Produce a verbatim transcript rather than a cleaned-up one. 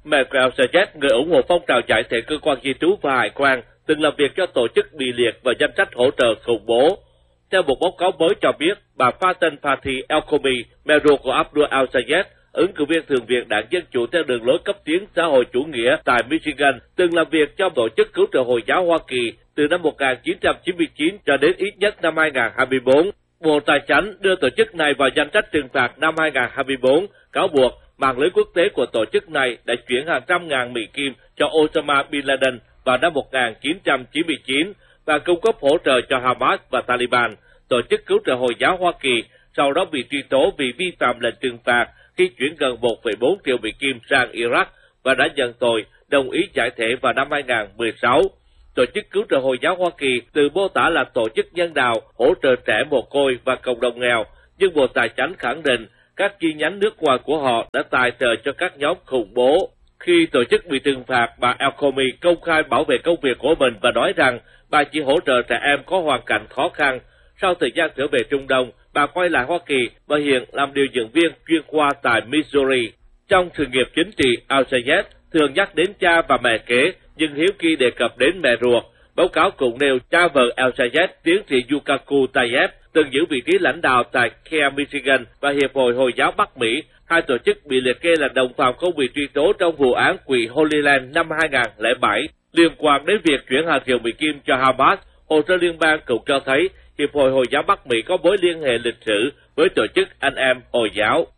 Michael Sajed, người ủng hộ phong trào giải thể cơ quan di trú và hải quan, từng làm việc cho tổ chức bị liệt vào danh sách hỗ trợ khủng bố. Theo một báo cáo mới cho biết, bà Faten Fatih El-Khomi, mẹ ruột của Abdul al-Sayed, ứng cử viên thường viện đảng Dân Chủ theo đường lối cấp tiến xã hội chủ nghĩa tại Michigan, từng làm việc cho tổ chức cứu trợ Hồi giáo Hoa Kỳ từ năm một nghìn chín trăm chín mươi chín cho đến ít nhất năm hai nghìn không trăm hai mươi bốn. Bộ Tài chánh đưa tổ chức này vào danh sách trừng phạt năm hai nghìn không trăm hai mươi bốn, cáo buộc mạng lưới quốc tế của tổ chức này đã chuyển hàng trăm ngàn Mỹ Kim cho Osama Bin Laden vào năm một nghìn chín trăm chín mươi chín và cung cấp hỗ trợ cho Hamas và Taliban, tổ chức cứu trợ Hồi giáo Hoa Kỳ, sau đó bị truy tố vì vi phạm lệnh trừng phạt khi chuyển gần một phẩy bốn triệu Mỹ Kim sang Iraq và đã nhận tội đồng ý giải thể vào năm hai nghìn không trăm mười sáu. Tổ chức cứu trợ Hồi giáo Hoa Kỳ từ mô tả là tổ chức nhân đạo hỗ trợ trẻ mồ côi và cộng đồng nghèo, nhưng Bộ Tài chánh khẳng định các chi nhánh nước ngoài của họ đã tài trợ cho các nhóm khủng bố. Khi tổ chức bị trừng phạt, bà El-Khomi công khai bảo vệ công việc của mình và nói rằng bà chỉ hỗ trợ trẻ em có hoàn cảnh khó khăn. Sau thời gian trở về Trung Đông, bà quay lại Hoa Kỳ và hiện làm điều dưỡng viên chuyên khoa tại Missouri. Trong sự nghiệp chính trị, al-Sayed thường nhắc đến cha và mẹ kế, nhưng hiếm khi đề cập đến mẹ ruột. Báo cáo cũng nêu cha vợ al-Sayed, tiến sĩ Yukaku Tayeb, từng giữ vị trí lãnh đạo tại Care Michigan và Hiệp hội Hồi giáo Bắc Mỹ, hai tổ chức bị liệt kê là đồng phạm không bị truy tố trong vụ án quỹ Holy Land năm hai nghìn không trăm lẻ bảy. Liên quan đến việc chuyển hàng triệu Mỹ Kim cho Hamas, hồ sơ liên bang cũng cho thấy Hiệp hội Hồi giáo Bắc Mỹ có mối liên hệ lịch sử với tổ chức anh em Hồi giáo.